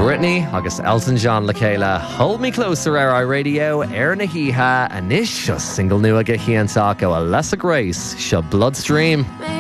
Britney agus Elton John le chéile Hold Me Closer ar Radio ar na híthe a níos seo single nua go chiantach go a Lesser Grace seo Bloodstream.